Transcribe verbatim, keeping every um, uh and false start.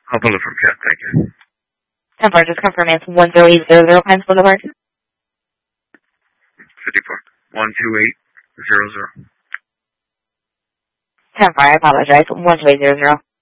I'll pull it from chat, thank you. ten four, just confirm it's one zero eight zero zero Pines Boulevard. fifty-four. one two eight zero zero. ten four, I apologize. one two eight zero zero.